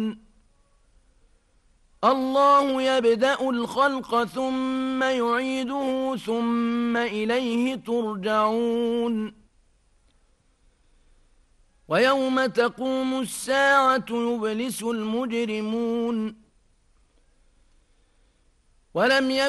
الله يبدأ الخلق ثم يعيده ثم إليه ترجعون ويوم تقوم الساعة يبلس المجرمون ولم